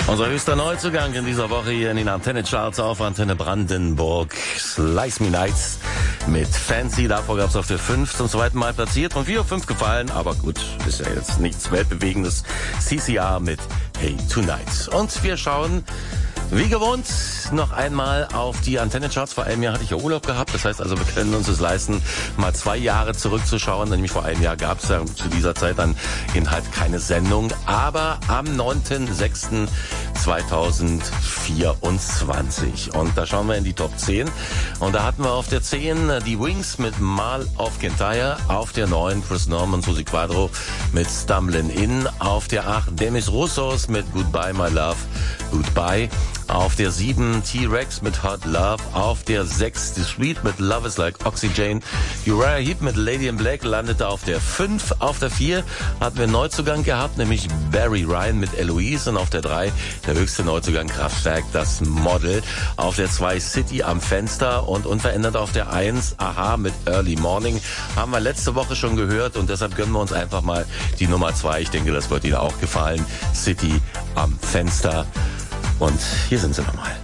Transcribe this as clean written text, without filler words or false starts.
Unser höchster Neuzugang in dieser Woche hier in den Antenne-Charts auf Antenne Brandenburg. Slice Me Nights mit Fancy. Davor gab es auf der 5 zum zweiten Mal platziert. Von 4 auf 5 gefallen, aber gut, ist ja jetzt nichts Weltbewegendes. CCR mit Hey Tonight. Und wir schauen wie gewohnt noch einmal auf die Antenne-Charts. Vor einem Jahr hatte ich ja Urlaub gehabt. Das heißt also, wir können uns es leisten, mal 2 Jahre zurückzuschauen. Nämlich vor einem Jahr gab es ja zu dieser Zeit dann halt keine Sendung. Aber am 9.06.2024. Und da schauen wir in die Top 10. Und da hatten wir auf der 10 die Wings mit Mal of Kintyre. Auf der 9 Chris Norman, Susi Quadro mit Stumblin' In. Auf der 8 Demis Roussos mit Goodbye My Love, Goodbye. Auf der 7 T-Rex mit Hot Love. Auf der 6 The Sweet mit Love is Like Oxygen. Uriah Heep mit Lady in Black landete auf der 5. Auf der 4 hatten wir einen Neuzugang gehabt, nämlich Barry Ryan mit Eloise. Und auf der 3 der höchste Neuzugang Kraftwerk, das Model. Auf der 2 City am Fenster und unverändert auf der 1 Aha mit Early Morning. Haben wir letzte Woche schon gehört und deshalb gönnen wir uns einfach mal die Nummer 2. Ich denke, das wird Ihnen auch gefallen. City am Fenster. Und hier sind sie nochmal.